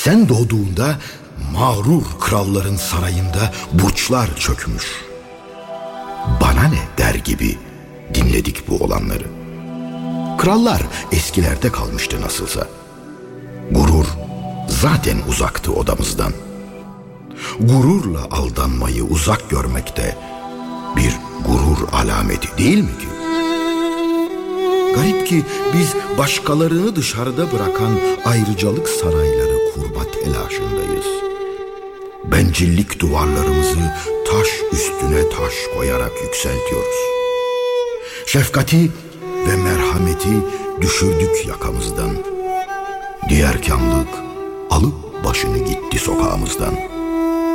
Sen doğduğunda mağrur kralların sarayında burçlar çökmüş. Bana ne der gibi dinledik bu olanları. Krallar eskilerde kalmıştı nasılsa. Gurur zaten uzaktı odamızdan. Gururla aldanmayı uzak görmek de bir gurur alameti değil mi ki? Garip ki biz başkalarını dışarıda bırakan ayrıcalık sarayları kurma telaşındayız. Bencillik duvarlarımızı taş üstüne taş koyarak yükseltiyoruz. Şefkati ve merhameti düşürdük yakamızdan. Diğerkamlık alıp başını gitti sokağımızdan.